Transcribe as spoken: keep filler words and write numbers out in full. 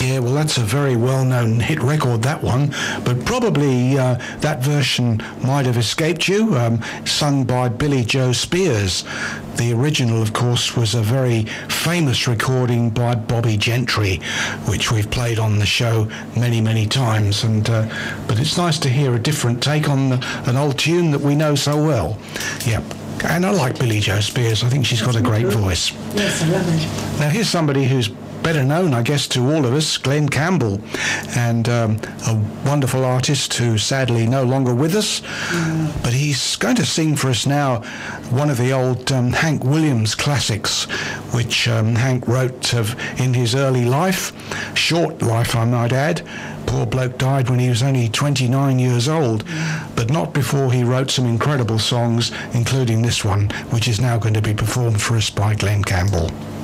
Yeah, well, that's a very well-known hit record, that one, but probably uh, that version might have escaped you, um, sung by Billy Joe Spears. The original, of course, was a very famous recording by Bobby Gentry, which we've played on the show many, many times. And uh, but it's nice to hear a different take on the, an old tune that we know so well. Yep. And I like Billy Joe Spears. I think she's got a great voice. Yes, I love it. Now, here's somebody who's better known, I guess, to all of us, Glenn Campbell, and um, a wonderful artist who's sadly no longer with us. Mm. But he's going to sing for us now one of the old um, Hank Williams classics, which um, Hank wrote of in his early life, short life, I might add. Poor bloke died when he was only twenty-nine years old, mm. but not before he wrote some incredible songs, including this one, which is now going to be performed for us by Glenn Campbell.